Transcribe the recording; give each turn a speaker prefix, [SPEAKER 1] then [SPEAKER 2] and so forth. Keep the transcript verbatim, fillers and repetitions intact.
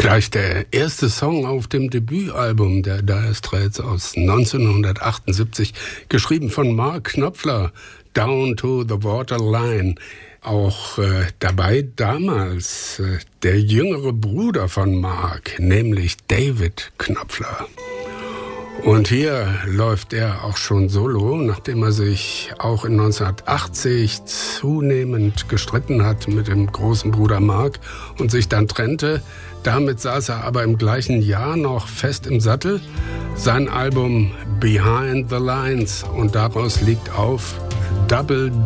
[SPEAKER 1] Gleich der erste Song auf dem Debütalbum der Dire Straits aus neunzehnhundertachtundsiebzig, geschrieben von Mark Knopfler, Down to the Waterline. Auch äh, dabei damals äh, der jüngere Bruder von Mark, nämlich David Knopfler. Und hier läuft er auch schon solo, nachdem er sich auch in neunzehnhundertachtzig zunehmend gestritten hat mit dem großen Bruder Mark und sich dann trennte. Damit saß er aber im gleichen Jahr noch fest im Sattel. Sein Album Behind the Lines, und daraus liegt auf Double